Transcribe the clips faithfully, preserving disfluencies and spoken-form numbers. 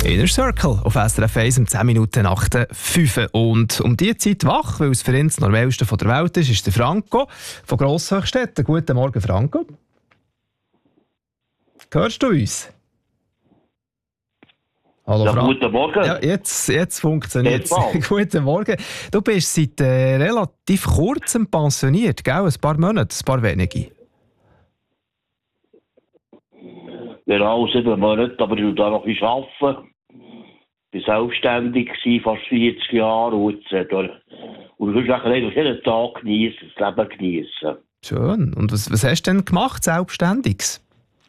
Inner Circle auf S R F eins um zehn Minuten nach der fünf. Und um diese Zeit wach, weil es für ihn das Normalste der Welt ist, ist der Franco von Grosshöchstetten. Guten Morgen, Franco. Hörst du uns? Hallo, ja, Franco. guten Morgen. Ja, jetzt, jetzt funktioniert es. Guten Morgen. Du bist seit äh, relativ kurzem pensioniert, gell? Ein paar Monate, ein paar wenige. Genau, sieben Monate, aber ich arbeite da noch ein bisschen. Ich war selbstständig, fast vierzig Jahre. Und, jetzt, äh, und du kannst eigentlich jeden Tag genießen, das Leben genießen. Schön. Und was, was hast du denn gemacht, selbstständiges?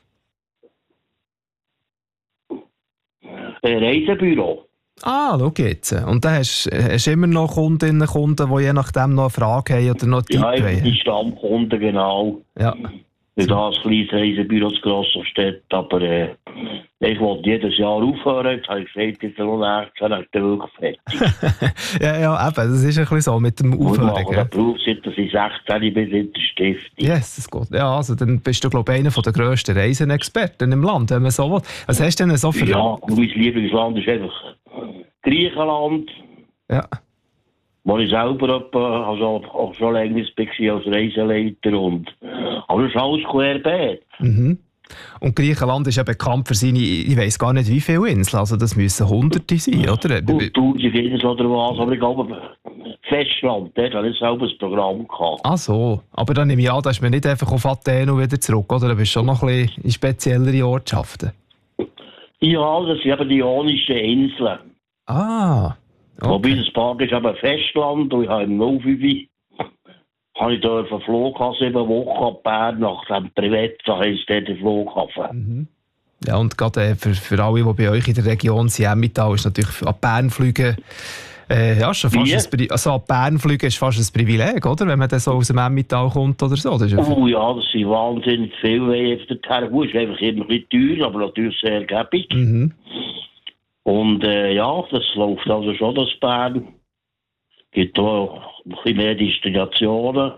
Ein Reisebüro. Ah, schau jetzt. Und dann hast du immer noch Kundinnen und Kunden, die je nachdem noch eine Frage haben oder noch Tipp ja, haben? Ja, die Stammkunden, genau. Ja. Ich habe ein kleines Reisebüro zu Grosshöchstetten, aber äh, ich wollte jedes Jahr aufhören. Jetzt habe ich gesagt, jetzt noch nächstes Jahr wirklich fertig. ja, ja, eben, das ist ein bisschen so mit dem Aufhören. Ich mache den Beruf, seit ich sechzehn bin, in der Stiftung. Yes, das geht. Ja, also dann bist du, glaube ich, einer der grössten Reisenexperten im Land, wenn man so will. Was hast du denn so für... Ja, mein Lieblingsland ist einfach Griechenland. Ja. Wo ich selber etwa, also auch schon länger war als Reiseleiter. Und, aber das ist alles querbeet. Mhm. Und Griechenland ist ja bekannt für seine, ich weiss gar nicht wie viele Inseln, also das müssen Hunderte sein, oder? tausend Inseln oder was, aber ich glaube, Festland, dort hatte ich selber ein Programm gehabt. Ach so, aber dann nehme ich an, da ist man nicht einfach auf Athen und wieder zurück, oder? Da bist du schon noch ein bisschen in speziellere Ortschaften. Ja, das sind eben die Ionischen Inseln. Ah, okay. Wobei das Park ist eben Festland und ich habe im null fünf habe ich da einen Flughafen sieben Wochen ab Bern nach dem Privezza heisst der Flughafen. Mhm. Ja, und gerade äh, für, für alle, die bei euch in der Region sind, Emmental, ist natürlich ab Bern fliegen, äh, ja, schon fast ein, also ab Bern fliegen ist fast ein Privileg, oder? Wenn man dann so aus dem Emmental kommt oder so. Das ist ja oh ja, das sind wahnsinnig viele Wege dorthin. Gut, es ist einfach immer ein bisschen teuer, aber natürlich sehr gäbig. Mhm. Und äh, ja, das läuft also schon, das Bern. Es gibt auch ein bisschen mehr Destinationen.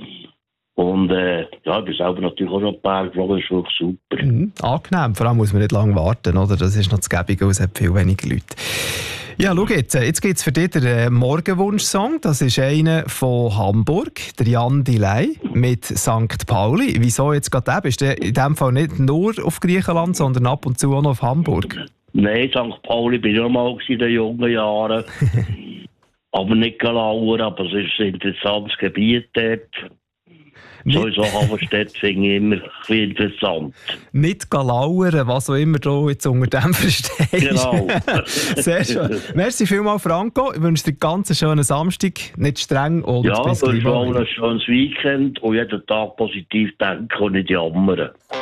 Und äh, ja, ich bin selber natürlich auch schon ein paar geflogen, das ist wirklich super. Mhm. Angenehm, vor allem muss man nicht lange warten, oder? Das ist noch das Gäbige, es hat viel weniger Leute. Ja, schau jetzt, jetzt gibt es für dich den Morgenwunsch-Song. Das ist einer von Hamburg, der Jan Delay mit Sankt Pauli. Wieso jetzt gerade der? Bist du in dem Fall nicht nur auf Griechenland, sondern ab und zu auch noch auf Hamburg? Nein, Sankt Pauli bin ich auch mal in den jungen Jahren. Aber nicht Galauer, aber es ist ein interessantes Gebiet dort. Sowieso Haferstedt finde ich immer ein bisschen interessant. Nicht Galauern, was auch immer du jetzt unter dem verstehst. Genau. Sehr schön. Merci vielmals, Franco. Ich wünsche dir einen ganz schönen Samstag, nicht streng und ja, bis gleich mal. Ja, ein schönes Weekend und jeden Tag positiv denken und nicht jammern.